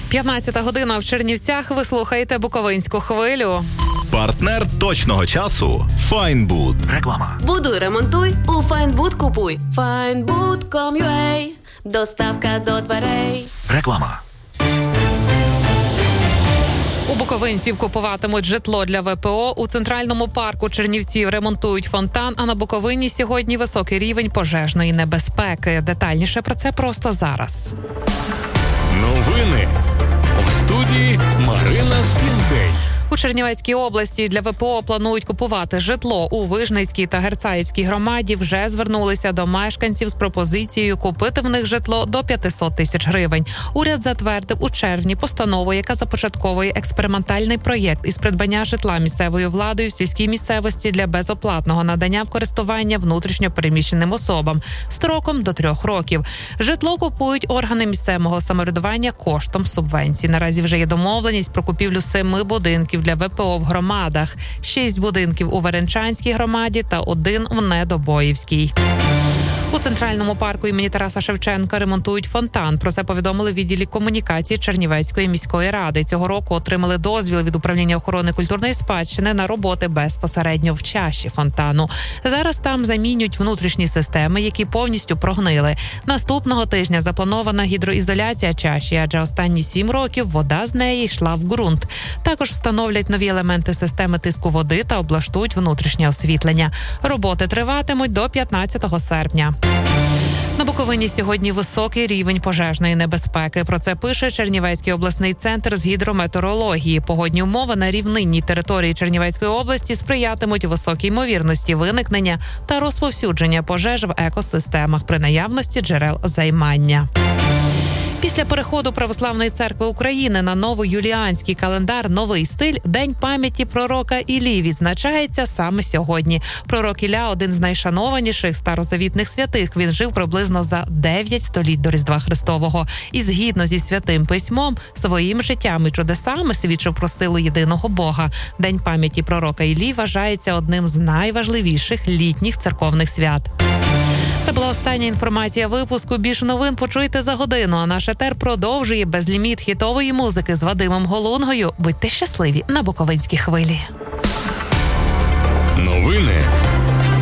15 година в Чернівцях. Ви слухаєте Буковинську хвилю. Партнер точного часу – Файнбуд. Реклама. Будуй, ремонтуй, у Файнбуд купуй. Findbood.com.ua. Доставка до дверей. Реклама. У буковинців купуватимуть житло для ВПО. У Центральному парку Чернівців ремонтують фонтан, а на Буковині сьогодні високий рівень пожежної небезпеки. Детальніше про це просто зараз. Новини. В студії Марина Склінтей. У Чернівецькій області для ВПО планують купувати житло. У Вижницькій та Герцаївській громаді вже звернулися до мешканців з пропозицією купити в них житло до 500 тисяч гривень. Уряд затвердив у червні постанову, яка започатковує експериментальний проєкт із придбання житла місцевою владою в сільській місцевості для безоплатного надання в користування внутрішньо переміщеним особам строком до 3 років. Житло купують органи місцевого самоврядування коштом субвенцій. Наразі вже є домовленість про купівлю 7 будинків для ВПО в громадах, 6 будинків у Веренчанській громаді та 1 в Недобоївській. У Центральному парку імені Тараса Шевченка ремонтують фонтан. Про це повідомили в відділі комунікації Чернівецької міської ради. Цього року отримали дозвіл від управління охорони культурної спадщини на роботи безпосередньо в чаші фонтану. Зараз там замінюють внутрішні системи, які повністю прогнили. Наступного тижня запланована гідроізоляція чаші, адже останні 7 років вода з неї йшла в ґрунт. Також встановлять нові елементи системи тиску води та облаштують внутрішнє освітлення. Роботи триватимуть до 15 серпня. На Буковині сьогодні високий рівень пожежної небезпеки. Про це пише Чернівецький обласний центр з гідрометеорології. Погодні умови на рівнинній території Чернівецької області сприятимуть високій ймовірності виникнення та розповсюдження пожеж в екосистемах при наявності джерел займання. Після переходу Православної церкви України на новоюліанський календар «Новий стиль» День пам'яті пророка Іллі відзначається саме сьогодні. Пророк Ілля – один з найшанованіших старозавітних святих. Він жив приблизно за 9 століть до Різдва Христового. І згідно зі Святим Письмом, своїм життям і чудесами свідчив про силу єдиного Бога. День пам'яті пророка Іллі вважається одним з найважливіших літніх церковних свят. Це була остання інформація випуску. Більше новин почуєте за годину, а наш етер продовжує безліміт хітової музики з Вадимом Голунгою. Будьте щасливі на Буковинській хвилі. Новини